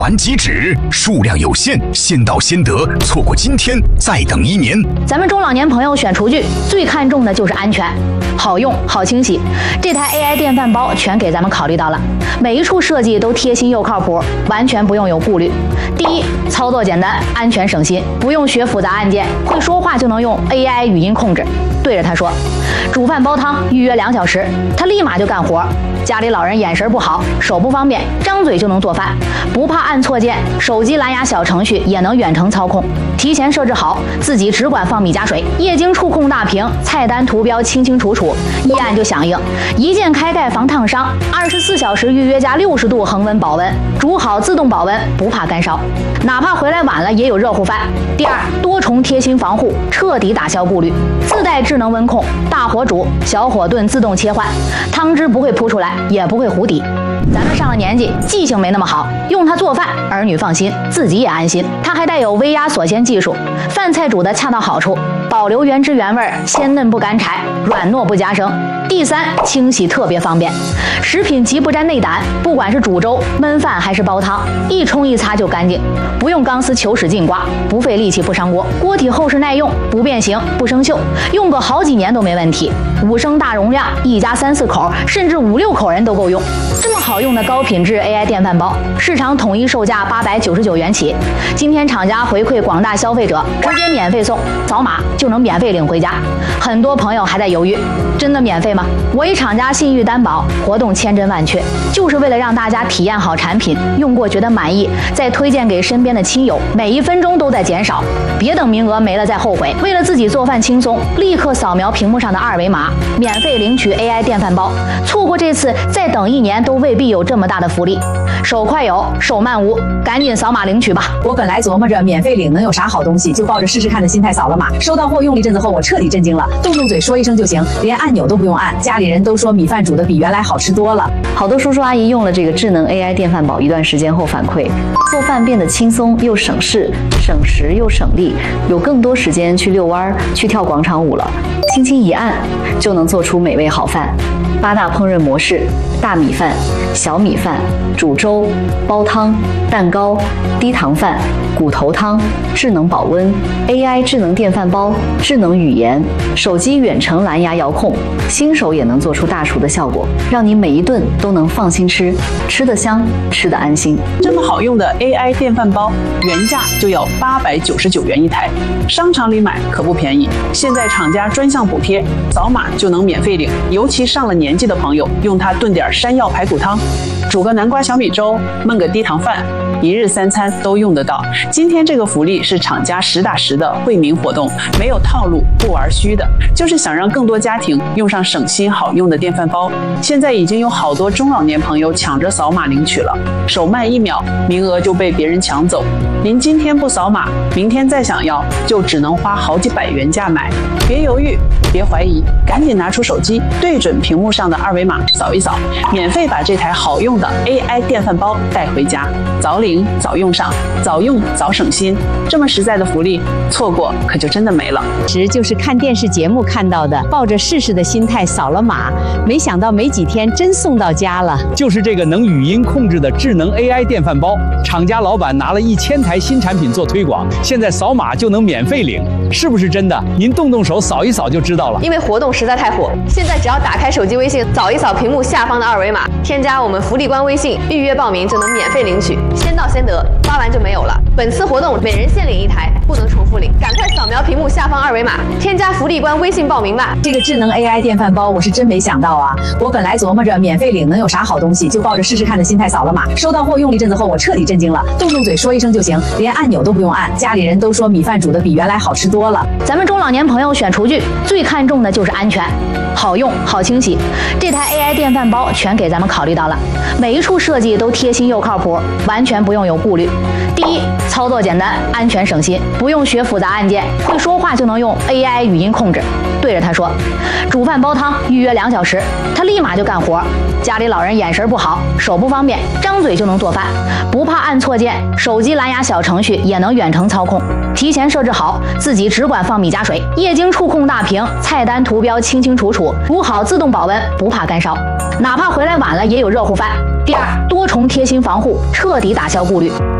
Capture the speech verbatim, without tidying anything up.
完即止，数量有限，先到先得，错过今天再等一年。 咱们中老年朋友选厨具最看重的就是安全，好用好清洗。这台 A I 电饭煲全给咱们考虑到了，每一处设计都贴心又靠谱，完全不用有顾虑。第一，操作简单，安全省心，不用学复杂按键，会说话就能用 A I 语音控制，对着它说，煮饭煲汤预约两小时，它立马就干活。家里老人眼神不好，手不方便，张嘴就能做饭，不怕按错键，手机蓝牙小程序也能远程操控，提前设置好，自己只管放米加水，液晶触控大屏，菜单图标清清楚楚，一按就响应，一键开盖防烫伤，二十四小时预约加六十度恒温保温，煮好自动保温，不怕干烧，哪怕回来晚了也有热乎饭。第二，多重贴心防护，彻底打消顾虑，自带智能温控，大火煮，小火炖自动切换，汤汁不会扑出来，也不会糊底。咱们上了年纪，记性没那么好，用它做饭，儿女放心，自己也安心。它还带有微压锁鲜技术，饭菜煮得恰到好处，保留原汁原味，鲜嫩不干柴，软糯不夹生。第三，清洗特别方便，食品极不沾内胆，不管是煮粥、焖饭还是煲汤，一冲一擦就干净，不用钢丝球使劲刮，不费力气不伤锅，锅体厚实耐用，不变形不生锈，用个好几年都没问题。五升大容量，一家三四口甚至五六口人都够用。这么好用的高品质 A I 电饭煲，市场统一售价八百九十九元起。今天厂家回馈广大消费者，直接免费送，扫码就能免费领回家。很多朋友还在犹豫，真的免费吗？我以厂家信誉担保，活动千真万确，就是为了让大家体验好产品，用过觉得满意，再推荐给身边的亲友，每一分钟都在减少，别等名额没了再后悔。为了自己做饭轻松，立刻扫描屏幕上的二维码，免费领取 A I 电饭煲。错过这次，再等一年都未必有这么大的福利。手快有，手慢无，赶紧扫码领取吧。 我本来琢磨着免费领能有啥好东西，就抱着试试看的心态扫了码。收到货用了一阵子后，我彻底震惊了，动动嘴说一声就行，连按钮都不用按。家里人都说米饭煮的比原来好吃多了。 好多叔叔阿姨用了这个智能 A I 电饭煲一段时间后反馈，做饭变得轻松又省事，省时又省力，有更多时间去遛弯、去跳广场舞了。轻轻一按就能做出美味好饭。八大烹饪模式：大米饭、小米饭、煮粥、煲汤、蛋糕、低糖饭、骨头汤、智能保温、A I 智能电饭煲、智能语言、手机远程蓝牙遥控，新手也能做出大厨的效果，让你每一顿都能放心吃，吃得香，吃得安心。 这么好用的 A I 电饭煲，原价就要八百九十九元一台，商场里买可不便宜。现在厂家专项补贴，扫码就能免费领。尤其上了年纪的朋友，用它炖点山药排骨汤，煮个南瓜小米粥，焖个低糖饭，一日三餐都用得到。今天这个福利是厂家实打实的惠民活动，没有套路，不玩虚的，就是想让更多家庭用上省心好用的电饭煲。现在已经有好多中老年朋友抢着扫码领取了，手慢一秒，名额就被别人抢走。您今天不扫码，明天再想要，就只能花好几百元价买。别犹豫，别怀疑，赶紧拿出手机，对准屏幕上的二维码扫一扫，免费把这台好用的 A I 电饭煲带回家，早领早用上，早用早省心。这么实在的福利，错过可就真的没了。 时就是看电视节目看到的，抱着试试的心态扫了码，没想到没几天真送到家了。 就是这个能语音控制的智能 A I 电饭煲，厂家老板拿了一千台新产品做推广，现在扫码就能免费领，是不是真的？您动动手扫一扫就知道了。 因为活动实在太火，现在只要打开手机微信，扫一扫屏幕下方的二维码，添加我们福利官微信，预约报名就能免费领取，先到先得，发完就没有了。本次活动每人限领一台，不能重复领，赶快扫描屏幕下方二维码，添加福利官微信报名吧。 这个智能 A I 电饭煲我是真没想到啊！我本来琢磨着免费领能有啥好东西，就抱着试试看的心态扫了码。收到货用了一阵子后，我彻底震惊了，动动嘴说一声就行，连按钮都不用按。家里人都说米饭煮的比原来好吃多了。 咱们中老年朋友选厨具最看重的就是安全，好用好清洗。这台 A I 电饭煲全给咱们考虑到了，每一处设计都贴心又靠谱，完全不用有顾虑。第一， 操作简单，安全省心，不用学复杂按键，会说话就能用 A I 语音控制。对着他说，煮饭煲汤预约两小时，他立马就干活。家里老人眼神不好，手不方便，张嘴就能做饭，不怕按错键，手机蓝牙小程序也能远程操控。提前设置好，自己只管放米加水，液晶触控大屏，菜单图标清清楚楚，煮好自动保温，不怕干烧，哪怕回来晚了也有热乎饭。第二，多重贴心防护，彻底打消顾虑。